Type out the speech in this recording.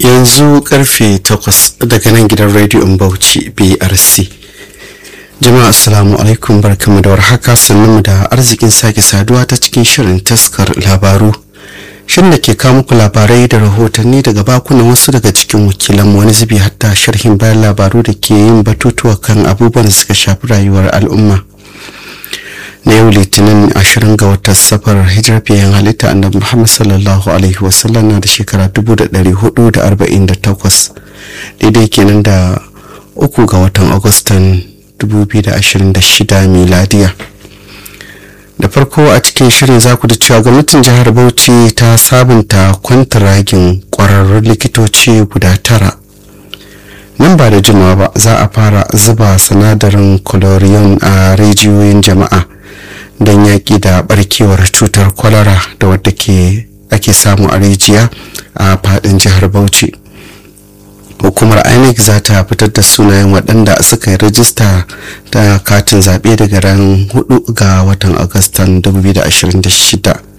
yanzu karfe 8 daga nan gidan rediyon Bauchi BRC. Jama'a assalamu alaikum, barkamu da warhaka, sannunmu da arzikin sake saduwa ta cikin shirin taskar labaru. Shin da ke kawo muku labarai da rahotanni daga bakunan wasu daga cikin wakilan wani zubi hatta sharhin bayan labaru da ke yin batutuwa kan abubuwan da suka shafi rayuwar al'umma. Na yau litinin 20 ga watan safar hijirar fiyen halitta annabi Muhammad sallallahu alaihi wasallam na da shekara 1448 daidai kenan da 3 ga watan Agustan 2026 miladiya. Da farko a cikin shirin za ku da cewa gwamnatin jihar Bauchi ta sabunta kwantiragin kwararrun likitoci guda 9. Nan ba da jimawa ba za a fara zuba sinadarin chlorion a rijiyoyin jama'a don yaƙi da barkewar cutar kwalara da wadda ake samu a rijiya a faɗin jihar Bauchi. Hukumar INEC za ta fitar da sunayen waɗanda suka yi rajista ta katin zaɓe daga ran 4 ga watan Agustan 2026.